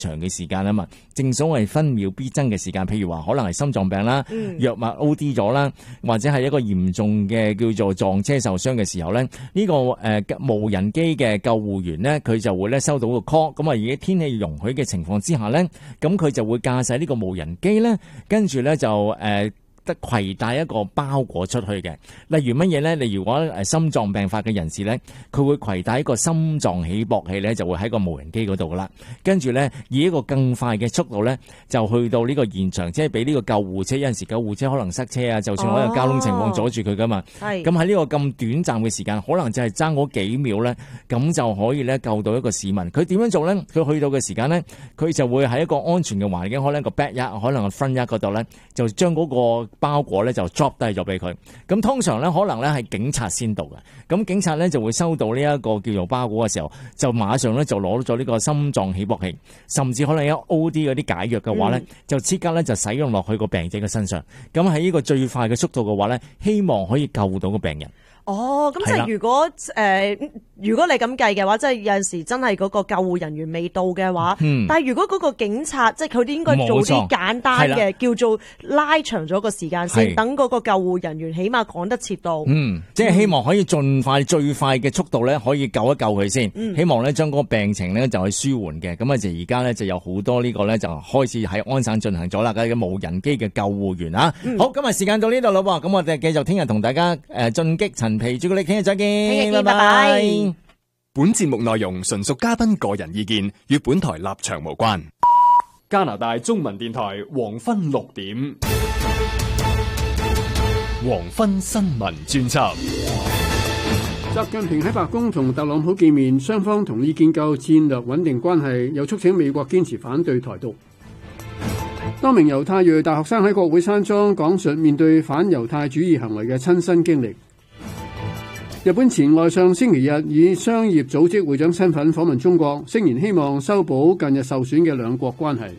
長嘅時間啊嘛。正所謂分秒必爭嘅時間，譬如話可能係心臟病啦，藥物 OD 咗啦，或者係一個嚴重嘅叫做撞車受傷嘅時候咧，呢個無人機嘅救護員咧，佢就會咧收到個 call， 咁啊而家天氣容許嘅情況之下咧，咁佢就會駕駛呢個無人機咧，跟住咧就得攜帶一個包裹出去嘅，例如乜嘢咧？你如果心臟病發嘅人士咧，佢會攜帶一個心臟起搏器咧，就會喺個無人機嗰度噶啦。跟住咧，以一個更快嘅速度咧，就去到呢個現場，即係俾呢個救護車。有陣時救護車可能塞車啊，就算可能交通情況阻住佢噶嘛。咁喺呢個咁短暫嘅時間，可能就係爭嗰幾秒咧，咁就可以咧救到一個市民。佢點樣做咧？佢去到嘅時間咧，佢就會喺一個安全嘅環境，可能個 back 一，可能個 front 一嗰度咧，就將嗰個包裹咧就 drop 低咗俾佢。咁通常咧可能咧係警察先到嘅。咁警察咧就會收到呢一個叫做包裹嘅時候，就馬上咧就攞咗呢個心臟起搏器，甚至可能有 OD 嗰啲解藥嘅話咧，就即刻咧就使用落去個病者嘅身上。咁喺呢個最快嘅速度嘅話咧，希望可以救到個病人。 哦，咁即係如果你咁計嘅話，即係有陣時真係嗰個救護人員未到嘅話，但係如果嗰個警察即係佢哋應該做啲簡單嘅，叫做拉長咗個時間先，等嗰個救護人員起碼趕得切到。 即係希望可以盡快最快嘅速度咧，可以救一救佢先。希望咧將嗰個病情咧就係舒緩嘅。咁啊就而家咧就有好多呢個咧就開始喺安省進行咗啦，嘅無人機嘅救護員啊。好，今日時間到呢度咯喎，咁我哋繼續聽日同大家進擊陳皮朱古力，聽日再見，拜拜。 本節目內容純屬嘉賓個人意見，與本台立場無關。加拿大中文電台黃昏6點，黃昏新聞專輯。 習近平喺白宮同特朗普見面，雙方同意建構戰略穩定關係，又促請美國堅持反對台獨。多名猶太裔大學生喺國會山莊講述面對反猶太主義行為嘅親身經歷。日本前外相星期日以商業組織會長身份訪問中國，聲言希望修補近日受損嘅兩國關係。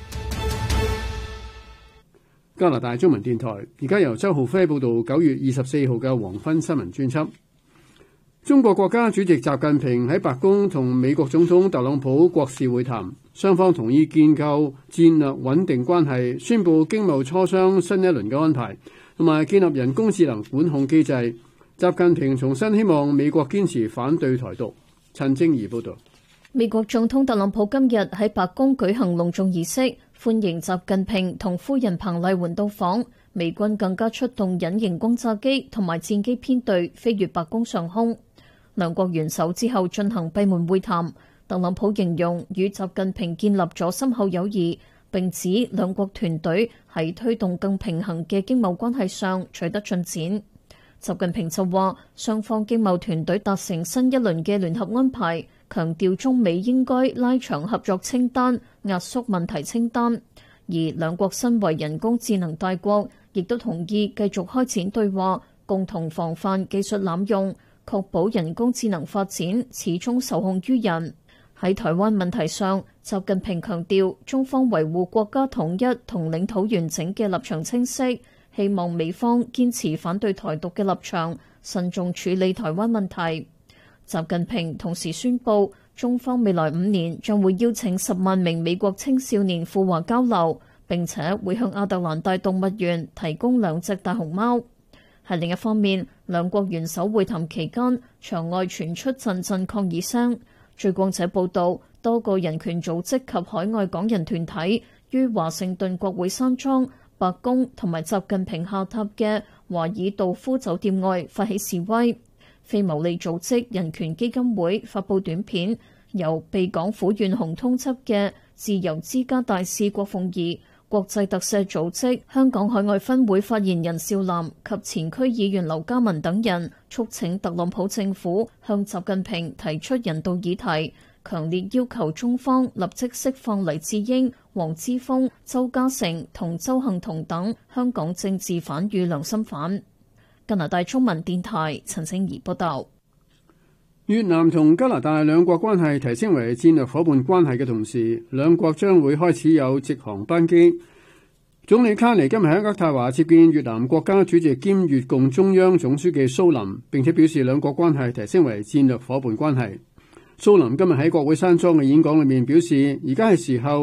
加拿大中文電台而家由周浩輝報道9月24號嘅黃昏新聞專輯。中國國家主席習近平喺白宮同美國總統特朗普國事會談，雙方同意建構戰略穩定關係，宣布經貿磋商新一輪嘅安排，同埋建立人工智能管控機制。習近平重申希望美國堅持反對台獨。陳晶儀報道。 美國總統特朗普今日喺白宮舉行隆重儀式，歡迎習近平同夫人彭麗媛到訪。美軍更加出動隱形轟炸機同埋戰機編隊飛越白宮上空。兩國元首之後進行閉門會談。特朗普形容與習近平建立咗深厚友誼，並指兩國團隊喺推動更平衡嘅經貿關係上取得進展。習近平就話，雙方經貿團隊達成新一輪嘅聯合安排，強調中美應該拉長合作清單，壓縮問題清單。而兩國身為人工智能大國，亦都同意繼續開展對話，共同防範技術濫用，確保人工智能發展始終受控於人。喺台灣問題上，習近平強調中方維護國家統一同領土完整嘅立場清晰，希望美方堅持反對台獨嘅立場，慎重處理台灣問題。習近平同時宣布，中方未來5年將會邀請10萬名美國青少年赴華交流，並且會向亞特蘭大動物園提供2隻大熊貓。喺另一方面，兩國元首會談期間，場外傳出陣陣抗議聲。據光者報道，多個人權組織及海外港人團體於華盛頓國會山莊、白宮同埋習近平下榻嘅華爾道夫酒店外發起示威。非牟利組織人權基金會發布短片，由被港府懸紅通緝嘅自由之家大使郭鳳儀、國際特赦組織香港海外分會發言人邵嵐及前區議員劉嘉文等人促請特朗普政府向習近平提出人道議題，強烈要求中方立即釋放黎智英、黃之鋒、周家成同周幸彤等香港政治犯與良心犯。加拿大中文電台陳清儀報道。 越南同加拿大兩國關係提升為戰略夥伴關係嘅同時，兩國將會開始有直航班機。總理卡尼今日喺渥太華接見越南國家主席兼越共中央總書記蘇林，並且表示兩國關係提升為戰略夥伴關係。蘇林今日喺國會山莊嘅演講裏面表示，而家係時候